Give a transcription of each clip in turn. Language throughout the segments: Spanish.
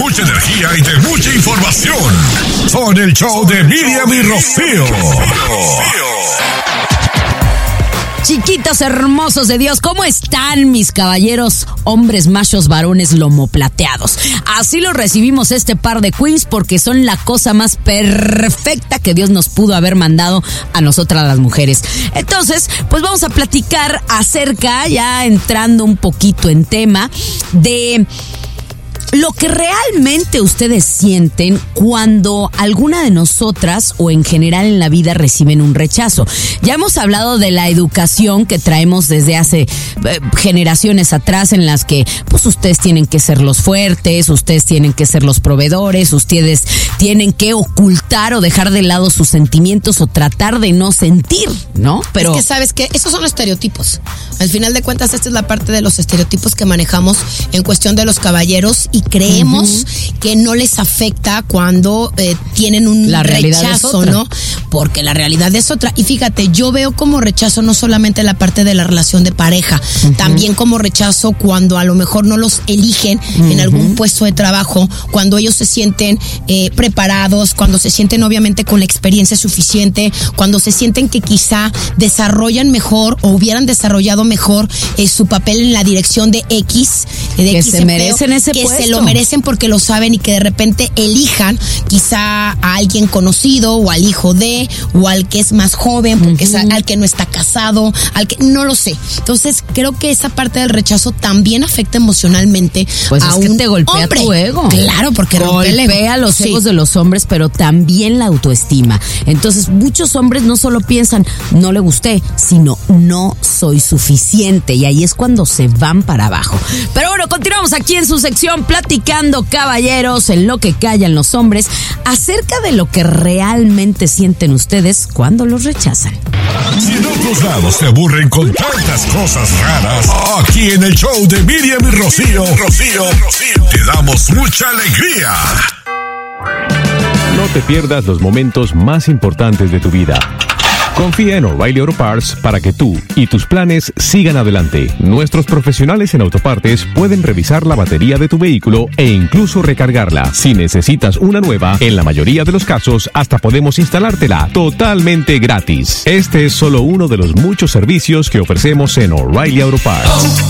mucha energía y de mucha información. Son el show de Miriam y Rocío. Chiquitos hermosos de Dios, ¿cómo están mis caballeros, hombres, machos, varones, lomoplateados? Así los recibimos este par de queens porque son la cosa más perfecta que Dios nos pudo haber mandado a nosotras las mujeres. Entonces, pues vamos a platicar acerca, ya entrando un poquito en tema, de lo que realmente ustedes sienten cuando alguna de nosotras o en general en la vida reciben un rechazo. Ya hemos hablado de la educación que traemos desde hace generaciones atrás, en las que pues ustedes tienen que ser los fuertes, ustedes tienen que ser los proveedores, ustedes tienen que ocultar o dejar de lado sus sentimientos o tratar de no sentir, ¿no? Pero es que sabes que esos son los estereotipos. Al final de cuentas, esta es la parte de los estereotipos que manejamos en cuestión de los caballeros y creemos que no les afecta cuando tienen un rechazo, ¿no? Porque la realidad es otra. Y fíjate, yo veo como rechazo no solamente la parte de la relación de pareja, también como rechazo cuando a lo mejor no los eligen en algún puesto de trabajo, cuando ellos se sienten preparados, cuando se sienten obviamente con la experiencia suficiente, cuando se sienten que quizá desarrollan mejor o hubieran desarrollado mejor su papel en la dirección de X, de que X se empleo, merecen ese que puesto. Se lo merecen porque lo saben y que de repente elijan quizá a alguien conocido o al hijo de, o al que es más joven, porque es al que no está casado, al que no lo sé. Entonces creo que esa parte del rechazo también afecta emocionalmente pues a es que un te golpea hombre. tu ego. Claro, porque golpea los egos de los hombres, pero también la autoestima. Entonces muchos hombres no solo piensan no le gusté, sino no soy suficiente, y ahí es cuando se van para abajo. Pero bueno, continuamos aquí en su sección platicando, caballeros, en lo que callan los hombres, acerca de lo que realmente sienten ustedes cuando los rechazan. Si en otros lados te aburren con tantas cosas raras, aquí en el show de Miriam y Rocío, te damos mucha alegría. No te pierdas los momentos más importantes de tu vida. Confía en O'Reilly Auto Parts para que tú y tus planes sigan adelante. Nuestros profesionales en autopartes pueden revisar la batería de tu vehículo e incluso recargarla. Si necesitas una nueva, en la mayoría de los casos hasta podemos instalártela totalmente gratis. Este es solo uno de los muchos servicios que ofrecemos en O'Reilly Auto Parts.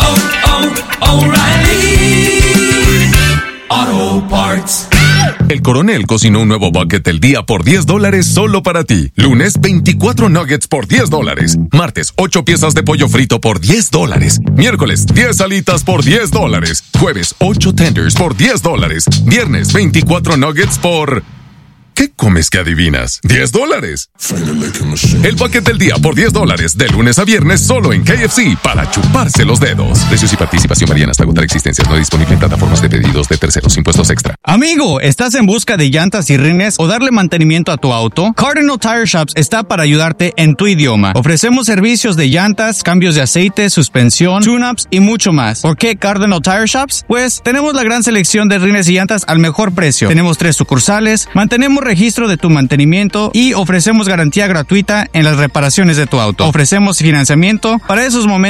O'Reilly Auto Parts. El Coronel cocinó un nuevo bucket del día por $10 solo para ti. Lunes, 24 nuggets por $10. Martes, 8 piezas de pollo frito por $10. Miércoles, 10 alitas por $10. Jueves, 8 tenders por $10. Viernes, 24 nuggets por... ¿Qué comes que adivinas? $10. El bucket del día por $10, de lunes a viernes solo en KFC, para chuparse los dedos. Precios y participación varían hasta agotar existencias. No disponible en plataformas de pedidos de terceros. Impuestos extra. Amigo, ¿estás en busca de llantas y rines o darle mantenimiento a tu auto? Cardinal Tire Shops está para ayudarte en tu idioma. Ofrecemos servicios de llantas, cambios de aceite, suspensión, tune-ups y mucho más. ¿Por qué Cardinal Tire Shops? Pues tenemos la gran selección de rines y llantas al mejor precio. Tenemos 3 sucursales, mantenemos registro de tu mantenimiento y ofrecemos garantía gratuita en las reparaciones de tu auto. Ofrecemos financiamiento para esos momentos